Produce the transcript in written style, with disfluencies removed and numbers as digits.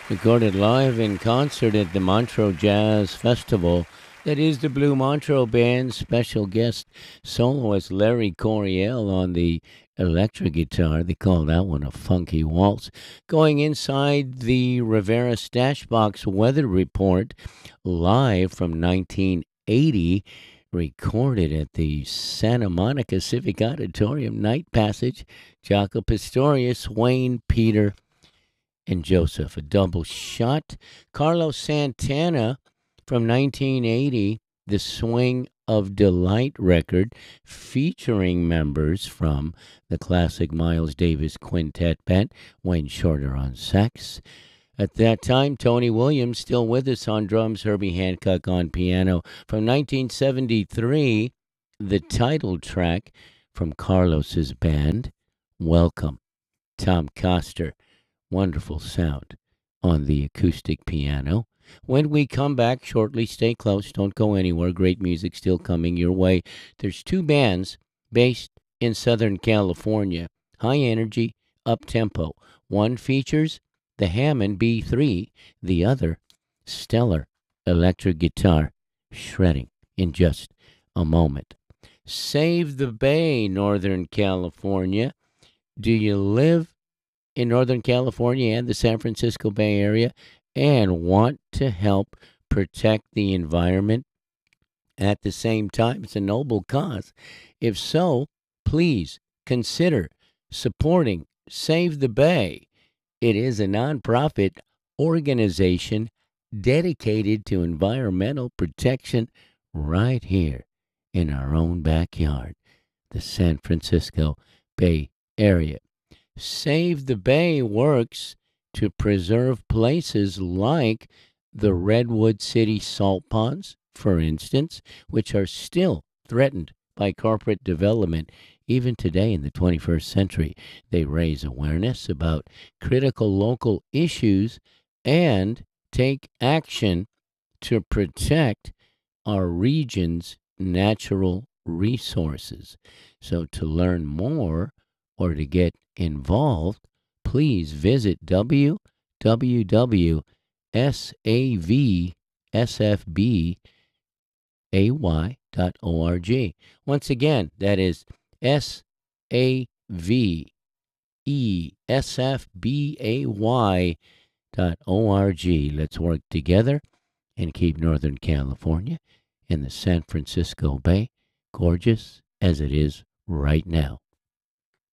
Recorded live in concert at the Montreux Jazz Festival. That is the Blue Montreux Band's special guest soloist Larry Coryell on the electric guitar. They call that one a funky waltz. Going inside the Rivera Stashbox weather report live from 1980, recorded at the Santa Monica Civic Auditorium. Night Passage, Jaco Pastorius, Wayne, Peter, and Joseph. A double shot. Carlos Santana from 1980, the Swing of Delight record, featuring members from the classic Miles Davis Quintet Band, Wayne Shorter on sax. At that time, Tony Williams still with us on drums, Herbie Hancock on piano. From 1973, the title track from Carlos's band, Welcome. Tom Coster, wonderful sound on the acoustic piano. When we come back shortly, stay close, don't go anywhere. Great music still coming your way. There's two bands based in Southern California, high energy, up tempo. One features the Hammond B3, the other stellar electric guitar shredding in just a moment. Save the Bay, Northern California. Do you live in Northern California and the San Francisco Bay Area and want to help protect the environment at the same time? It's a noble cause. If so, please consider supporting Save the Bay. It is a nonprofit organization dedicated to environmental protection right here in our own backyard, the San Francisco Bay Area. Save the Bay works to preserve places like the Redwood City salt ponds, for instance, which are still threatened by corporate development even today in the 21st century. They raise awareness about critical local issues and take action to protect our region's natural resources. So to learn more or to get involved, please visit www.savsfbay.org. Once again, that is SAVESFBAY.org. Let's work together and keep Northern California and the San Francisco Bay gorgeous as it is right now.